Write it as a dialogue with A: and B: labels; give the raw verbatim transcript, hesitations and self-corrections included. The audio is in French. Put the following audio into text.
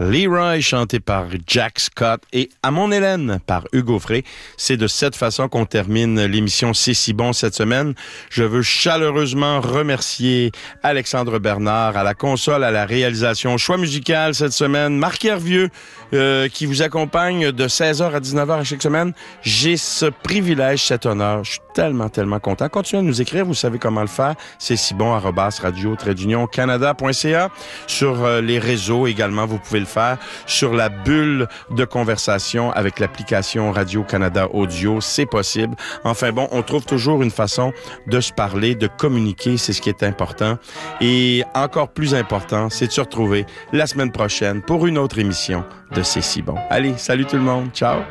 A: Leroy, chanté par Jack Scott, et À mon Hélène par Hugo Frey. C'est de cette façon qu'on termine l'émission C'est si bon cette semaine. Je veux chaleureusement remercier Alexandre Bernard à la console, à la réalisation, choix musical cette semaine, Marc Hervieux euh, qui vous accompagne de seize heures à dix-neuf heures à chaque semaine. J'ai ce privilège, cet honneur. Je suis tellement, tellement content. Continuez à nous écrire, vous savez comment le faire. C'est si bon, arobase radio trait d'union canada point c a. Sur euh, les réseaux également, vous pouvez le faire. Sur la bulle de conversation avec l'application Radio-Canada Audio, c'est possible. Enfin bon, on trouve toujours une façon de se parler, de communiquer, c'est ce qui est important. Et encore plus important, c'est de se retrouver la semaine prochaine pour une autre émission de C'est si bon. Allez, salut tout le monde, ciao!